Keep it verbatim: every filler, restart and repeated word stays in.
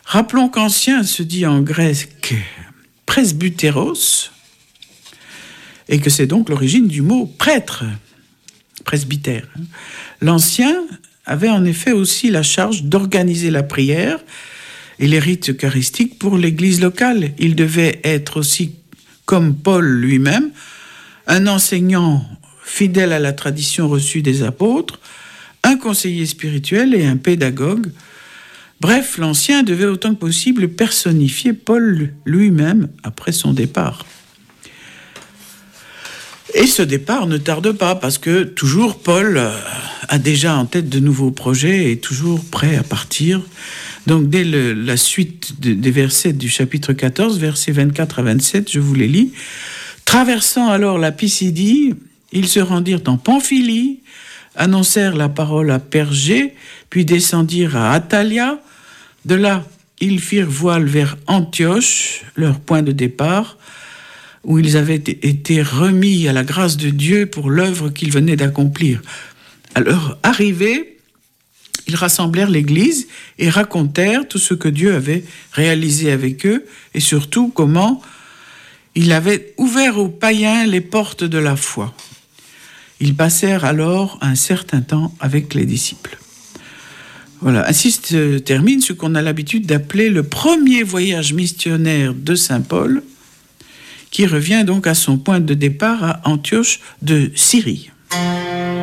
Rappelons qu'ancien se dit en grec presbytéros, et que c'est donc l'origine du mot prêtre, presbytère. L'ancien avait en effet aussi la charge d'organiser la prière et les rites eucharistiques pour l'église locale. Il devait être aussi, comme Paul lui-même, un enseignant fidèle à la tradition reçue des apôtres, un conseiller spirituel et un pédagogue. Bref, l'ancien devait autant que possible personnifier Paul lui-même après son départ. Et ce départ ne tarde pas, parce que toujours Paul a déjà en tête de nouveaux projets et est toujours prêt à partir. Donc dès le, la suite de, des versets du chapitre quatorze, versets vingt-quatre à vingt-sept, je vous les lis. Traversant alors la Pisidie, ils se rendirent en Pamphylie, annoncèrent la parole à Pergé, puis descendirent à Attalia. De là, ils firent voile vers Antioche, leur point de départ, où ils avaient été remis à la grâce de Dieu pour l'œuvre qu'ils venaient d'accomplir. Alors, arrivés, ils rassemblèrent l'Église et racontèrent tout ce que Dieu avait réalisé avec eux, et surtout comment il avait ouvert aux païens les portes de la foi. Ils passèrent alors un certain temps avec les disciples. Voilà, ainsi se termine ce qu'on a l'habitude d'appeler le premier voyage missionnaire de saint Paul, qui revient donc à son point de départ à Antioche de Syrie.